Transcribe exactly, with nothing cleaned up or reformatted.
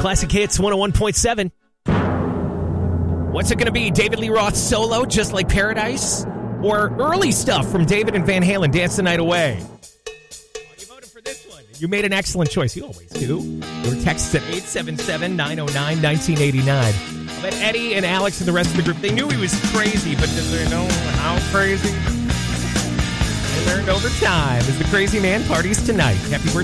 Classic Hits one oh one point seven. What's it going to be? David Lee Roth solo, Just Like Paradise? Or early stuff from David and Van Halen, Dance the Night Away? Oh, you voted for this one. You made an excellent choice. You always do. Your text at eight seven seven, nine oh nine, one nine eight nine. But Eddie and Alex and the rest of the group, they knew he was crazy, but did they know how crazy? They learned over time as the crazy man parties tonight. Happy birthday.